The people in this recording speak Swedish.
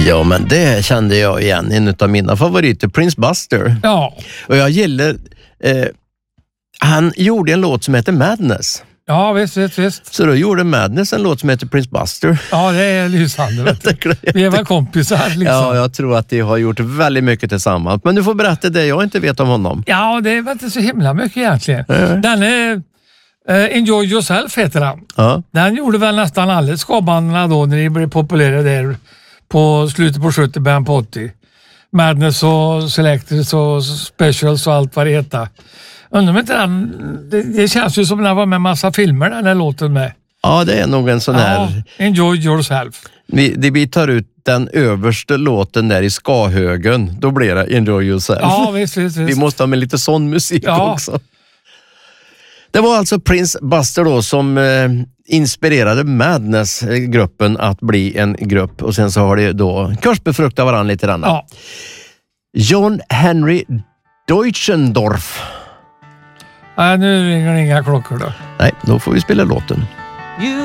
Ja, men det kände jag igen. En av mina favoriter, Prince Buster. Ja. Och jag gillar... han gjorde en låt som heter Madness. Ja, visst. Så då gjorde Madness en låt som heter Prince Buster. Ja, det är lysande. Vet du. Vi är väl kompisar liksom. Ja, jag tror att de har gjort väldigt mycket tillsammans. Men du får berätta det jag inte vet om honom. Ja, det är väl inte så himla mycket egentligen. Den är... Enjoy Yourself heter han. Ja. Den gjorde väl nästan alla skabandena då när de blev populära där på slutet på 70, början på 80. Madness och Selectors och Specials och allt vad det heter. Undrar om inte den, det känns ju som när var med massa filmer den här låten med. Ja, det är nog en sån här... Enjoy Yourself. Vi tar ut den översta låten där i skahögen. Då blir det Enjoy Yourself. Ja, visst. Vi måste ha med lite sån musik också. Det var alltså Prince Buster då som inspirerade Madness-gruppen att bli en grupp. Och sen så har det då korsbefruktat varandra lite grann. Ja. John Henry Deutschendorf. Nu ringer inga klockor då. Nej, då får vi spela låten.